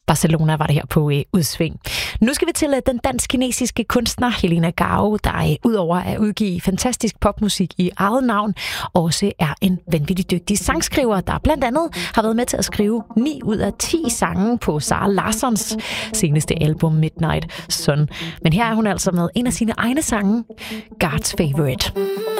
Barcelona var det her på udsving. Nu skal vi til den dansk-kinesiske kunstner Helena Gao, der udover at udgive fantastisk popmusik i eget navn, også er en vanvittig dygtig sangskriver, der blandt andet har været med til at skrive 9 ud af 10 sange på Zara Larssons seneste album Midnight Sun. Men her er hun altså med en af sine egne sange, God's Favorite.